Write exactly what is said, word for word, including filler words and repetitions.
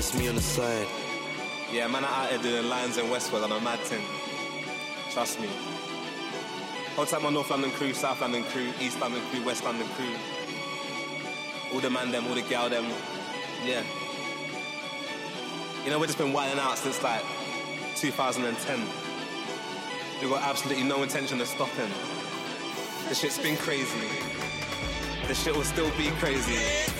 It's me on the side. Yeah, man, I'm out here doing lines in Westwood on a mad thing. Trust me. Hold tight my North London crew, South London crew, East London crew, West London crew. All the man them, all the gal them. Yeah. You know, we've just been wilding out since like two thousand ten. We've got absolutely no intention of stopping. The shit's been crazy. The shit will still be crazy.